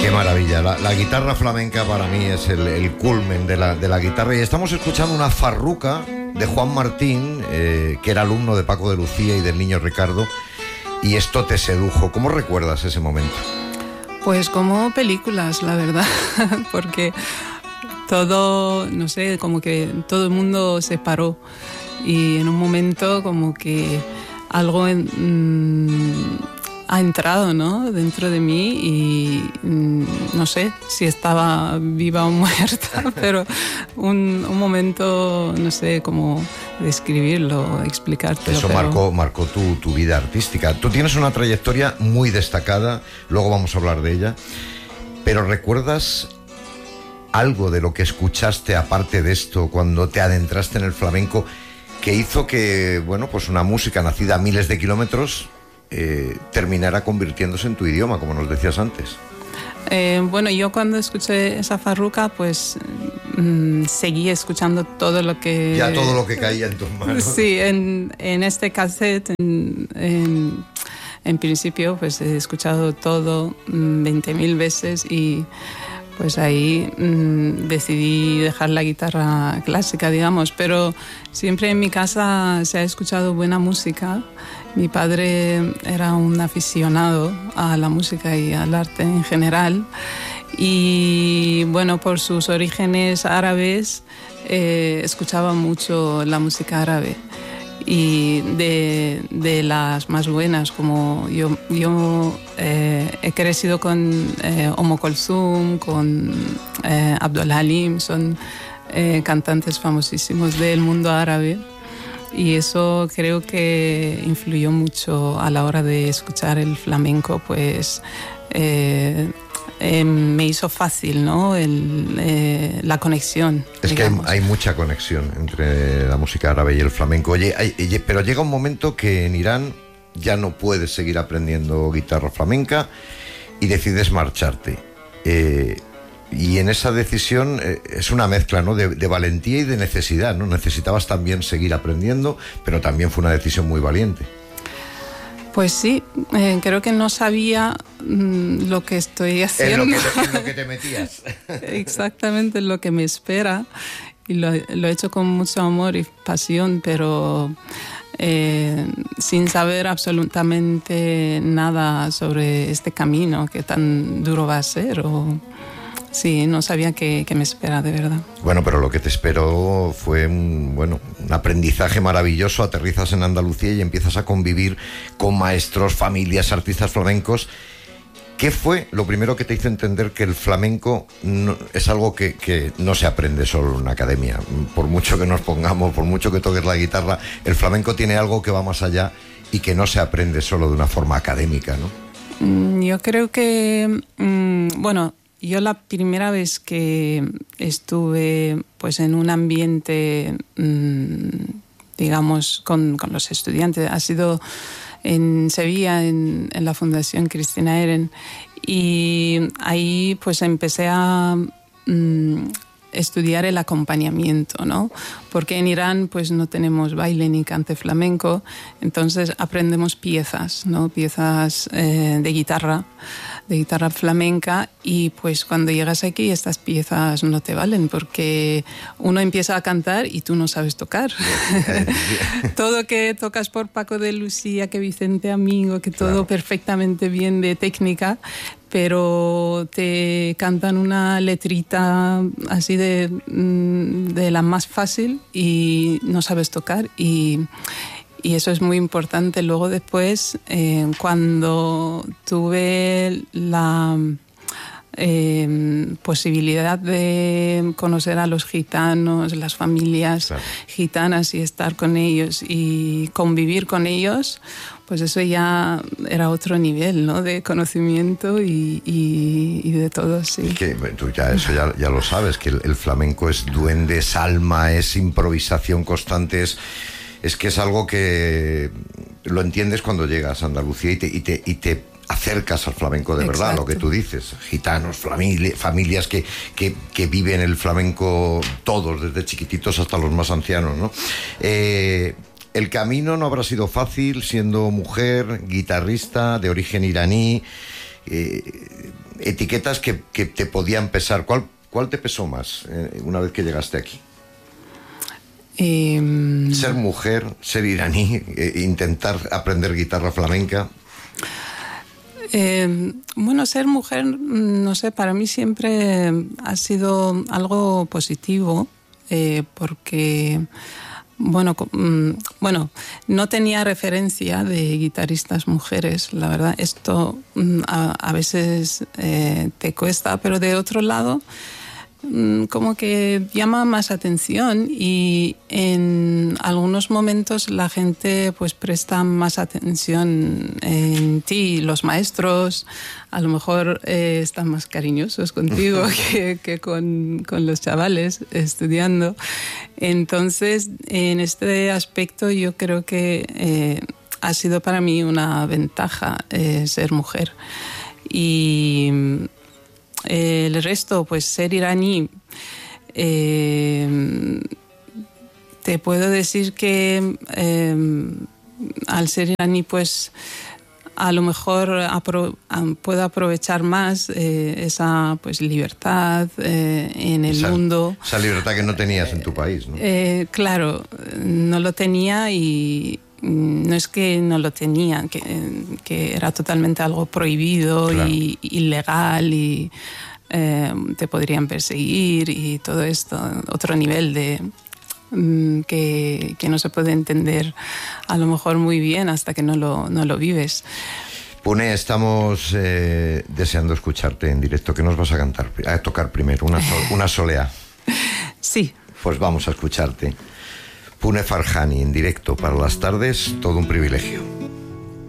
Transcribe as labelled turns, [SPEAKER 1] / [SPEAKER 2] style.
[SPEAKER 1] Qué maravilla. La guitarra flamenca para mí es el culmen de la guitarra. Y estamos escuchando una farruca de Juan Martín, que era alumno de Paco de Lucía y del Niño Ricardo. Y esto te sedujo. ¿Cómo recuerdas ese momento?
[SPEAKER 2] Pues como películas, la verdad, porque todo, no sé, como que todo el mundo se paró y en un momento como que algo ha entrado, ¿no?, dentro de mí y no sé si estaba viva o muerta, pero un momento, no sé cómo describirlo, explicártelo.
[SPEAKER 1] Eso marcó tu vida artística. Tú tienes una trayectoria muy destacada, luego vamos a hablar de ella, pero ¿recuerdas algo de lo que escuchaste aparte de esto cuando te adentraste en el flamenco que hizo que, bueno, pues una música nacida a miles de kilómetros terminara convirtiéndose en tu idioma, como nos decías antes?
[SPEAKER 2] Bueno, yo cuando escuché esa farruca, pues seguí escuchando todo lo que...
[SPEAKER 1] Ya todo lo que caía en tus manos.
[SPEAKER 2] Sí, en este cassette, en principio, pues he escuchado todo 20.000 veces y pues ahí decidí dejar la guitarra clásica, digamos, pero siempre en mi casa se ha escuchado buena música. Mi padre era un aficionado a la música y al arte en general y bueno, por sus orígenes árabes escuchaba mucho la música árabe y de las más buenas, como yo he crecido con Umm Kulthum, con Abdul Halim, son cantantes famosísimos del mundo árabe. Y eso creo que influyó mucho a la hora de escuchar el flamenco, pues me hizo fácil, ¿no?, la conexión.
[SPEAKER 1] Es digamos que hay mucha conexión entre la música árabe y el flamenco. Oye, pero llega un momento que en Irán ya no puedes seguir aprendiendo guitarra flamenca y decides marcharte. Y en esa decisión es una mezcla, ¿no?, de valentía y de necesidad, ¿no? Necesitabas también seguir aprendiendo, pero también fue una decisión muy valiente.
[SPEAKER 2] Pues sí, creo que no sabía lo que estoy haciendo.
[SPEAKER 1] En lo que te metías.
[SPEAKER 2] Exactamente, lo que me espera. Y lo he hecho con mucho amor y pasión, pero sin saber absolutamente nada sobre este camino que tan duro va a ser. Sí, no sabía qué me espera, de verdad.
[SPEAKER 1] Bueno, pero lo que te esperó fue un aprendizaje maravilloso. Aterrizas en Andalucía y empiezas a convivir con maestros, familias, artistas flamencos. ¿Qué fue lo primero que te hizo entender que el flamenco es algo que no se aprende solo en una academia? Por mucho que nos pongamos, por mucho que toques la guitarra, el flamenco tiene algo que va más allá y que no se aprende solo de una forma académica, ¿no?
[SPEAKER 2] Yo creo que, bueno... Yo la primera vez que estuve pues en un ambiente, digamos, con los estudiantes, ha sido en Sevilla, en la Fundación Cristina Eren, y ahí pues empecé a estudiar el acompañamiento, ¿no? Porque en Irán pues no tenemos baile ni cante flamenco, entonces aprendemos piezas, ¿no? Piezas de guitarra flamenca, y pues cuando llegas aquí estas piezas no te valen porque uno empieza a cantar y tú no sabes tocar. Todo que tocas por Paco de Lucía, que Vicente Amigo, que todo claro, perfectamente bien de técnica, pero te cantan una letrita así de la más fácil y no sabes tocar, y eso es muy importante. Luego después, cuando tuve la posibilidad de conocer a los gitanos, las familias claro, gitanas, y estar con ellos y convivir con ellos, pues eso ya era otro nivel, ¿no?, de conocimiento y de todo, sí.
[SPEAKER 1] Es que tú eso ya lo sabes, que el flamenco es duende, es alma, es improvisación constante, es que es algo que lo entiendes cuando llegas a Andalucía y te acercas al flamenco de Exacto, verdad, lo que tú dices. Gitanos, familias que viven el flamenco todos, desde chiquititos hasta los más ancianos, ¿no? El camino no habrá sido fácil siendo mujer, guitarrista de origen iraní, etiquetas que te podían pesar. ¿Cuál te pesó más una vez que llegaste aquí? Ser mujer, ser iraní, intentar aprender guitarra flamenca.
[SPEAKER 2] Bueno, ser mujer, no sé, para mí siempre ha sido algo positivo, porque, bueno, no tenía referencia de guitarristas mujeres, la verdad. Esto a veces te cuesta, pero de otro lado, como que llama más atención, y en algunos momentos la gente pues presta más atención en ti. Los maestros a lo mejor están más cariñosos contigo que con los chavales estudiando. Entonces, en este aspecto yo creo que ha sido para mí una ventaja ser mujer. Y el resto, pues ser iraní, te puedo decir que al ser iraní, pues a lo mejor puedo aprovechar más esa pues libertad en el mundo.
[SPEAKER 1] Esa libertad que no tenías en tu país, ¿no?
[SPEAKER 2] Claro, no lo tenía, y no es que no lo tenía, que era totalmente algo prohibido, claro, y ilegal, y te podrían perseguir y todo esto, otro nivel de que no se puede entender a lo mejor muy bien hasta que no lo vives.
[SPEAKER 1] Pune, estamos deseando escucharte en directo. ¿Qué nos vas a cantar? A tocar primero, una solea.
[SPEAKER 2] Sí.
[SPEAKER 1] Pues vamos a escucharte. Pune Farjani en directo para las tardes, todo un privilegio.